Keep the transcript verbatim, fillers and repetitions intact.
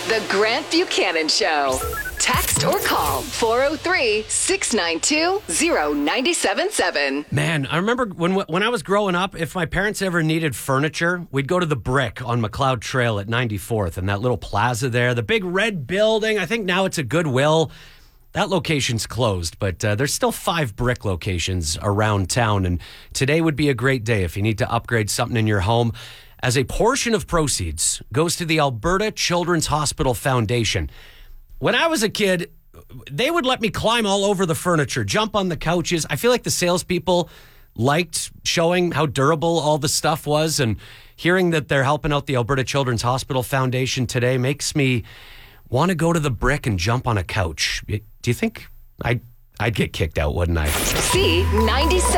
The Grant Buchanan Show. Text or call four oh three, six nine two, oh nine seven seven. Man, I remember when when I was growing up, if my parents ever needed furniture, we'd go to the Brick on McLeod Trail at ninety-fourth and that little plaza there, the big red building. I think now it's a Goodwill. That location's closed, but uh, there's still five Brick locations around town. And today would be a great day if you need to upgrade something in your home, as a portion of proceeds goes to the Alberta Children's Hospital Foundation. When I was a kid, they would let me climb all over the furniture, jump on the couches. I feel like the salespeople liked showing how durable all the stuff was, and hearing that they're helping out the Alberta Children's Hospital Foundation today makes me want to go to the Brick and jump on a couch. Do you think I'd, I'd get kicked out, wouldn't I? C ninety-seven.